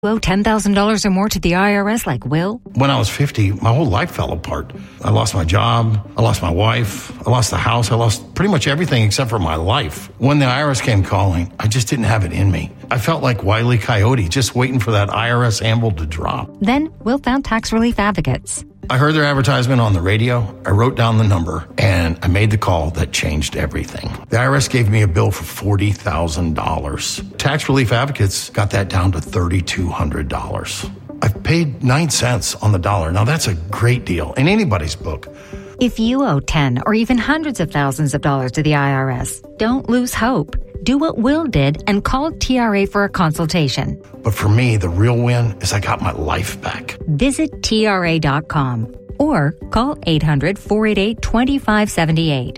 Owe $10,000 or more to the IRS like Will? When I was 50, my whole life fell apart. I lost my job. I lost my wife. I lost the house. I lost pretty much everything except for my life. When the IRS came calling, I just didn't have it in me. I felt like Wile E. Coyote, just waiting for that IRS anvil to drop. Then Will found Tax Relief Advocates. I heard their advertisement on the radio. I wrote down the number, and I made the call that changed everything. The IRS gave me a bill for $40,000. Tax Relief Advocates got that down to $3,200. I've paid 9 cents on the dollar. Now, that's a great deal in anybody's book. If you owe 10 or even hundreds of thousands of dollars to the IRS, don't lose hope. Do what Will did and call TRA for a consultation. But for me, the real win is I got my life back. Visit TRA.com or call 800-488-2578.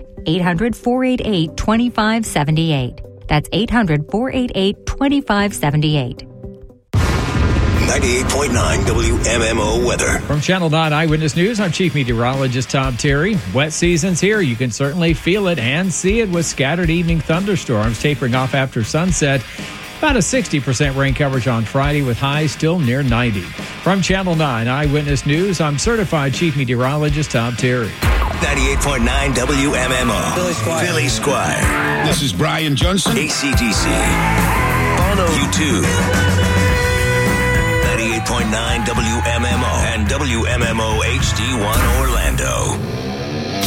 800-488-2578. That's 800-488-2578. 98.9 WMMO weather. From Channel 9 Eyewitness News, I'm Chief Meteorologist Tom Terry. Wet season's here. You can certainly feel it and see it with scattered evening thunderstorms tapering off after sunset. About a 60% rain coverage on Friday with highs still near 90. From Channel 9 Eyewitness News, I'm Certified Chief Meteorologist Tom Terry. 98.9 WMMO. Billy Squire. This is Brian Johnson. ACDC. Bono. U2. 98.9 WMMO and WMMO HD1 Orlando.